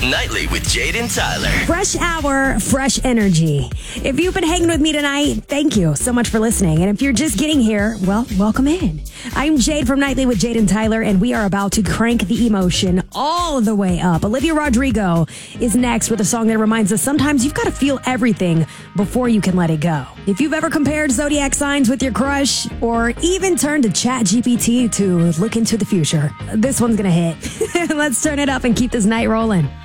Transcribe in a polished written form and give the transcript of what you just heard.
Nightly with Jade and Tyler. Fresh hour, fresh energy. If you've been hanging with me tonight, thank you so much for listening. And if you're just getting here, well, welcome in. I'm Jade from Nightly with Jade and Tyler, and we are about to crank the emotion all the way up. Olivia Rodrigo is next with a song that reminds us sometimes you've got to feel everything before you can let it go. If you've ever compared zodiac signs with your crush, or even turned to ChatGPT to look into the future, this one's going to hit. Let's turn it up and keep this night rolling.